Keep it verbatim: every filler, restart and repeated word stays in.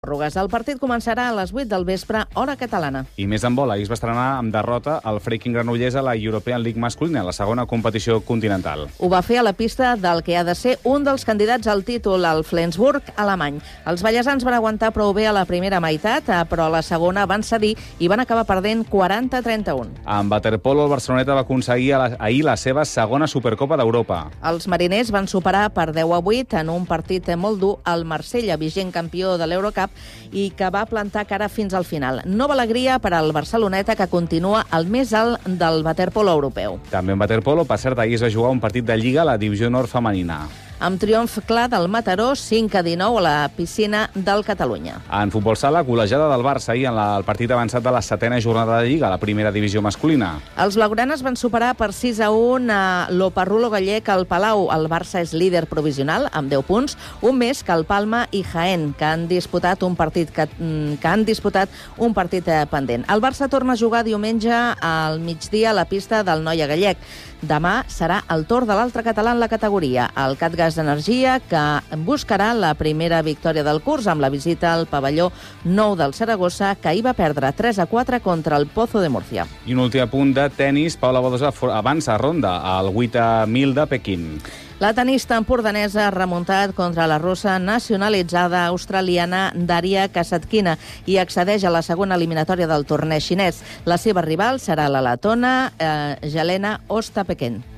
Pròrrogues. El partit començarà a les vuit del vespre, hora catalana. I més en vol, ahir es va estrenar amb derrota el Freaking Granollers a la European League masculina, la segona competició continental. Ho va fer a la pista del que ha de ser un dels candidats al títol, el Flensburg alemany. Els ballesans van aguantar prou bé a la primera meitat, però a la segona van cedir i van acabar perdent quaranta a trenta-un. En waterpolo, el Barceloneta va aconseguir ahir la seva segona Supercopa d'Europa. Els mariners van superar per deu a vuit en un partit molt dur el Marsella, vigent campió de l'Eurocup, i que va plantar cara fins al final. Nova alegria per al Barceloneta, que continua al més alt del waterpolo europeu. També en waterpolo, per cert, ahir es va jugar un partit de Lliga a la divisió nord femenina. Amb triomf clar del Mataró, cinc a dinou a la piscina del Catalunya. En futbol sala, col·legiada del Barça ahir en la, el partit avançat de la setena jornada de Lliga, a la primera divisió masculina. Els blaugranes van superar per sis a un a l'Oparrulo Gallec al Palau. El Barça és líder provisional amb deu punts, un més que el Palma i Jaén, que han disputat un partit que, que han disputat un partit pendent. El Barça torna a jugar diumenge al migdia a la pista del Noia Gallec. Demà serà el torn de l'altre català en la categoria, el Catgas d'Energia, que buscarà la primera victòria del curs amb la visita al pavelló nou del Saragossa, que hi va perdre tres a quatre contra el Pozo de Murcia. I un últim punt de tennis, Paula Badosa avança a ronda al vuit mil de Pequín. La tenista empordanesa ha remuntat contra la russa nacionalitzada australiana Daria Kasatkina i accedeix a la segona eliminatòria del torneig xinès. La seva rival serà la letona eh, Jelena Ostapekén.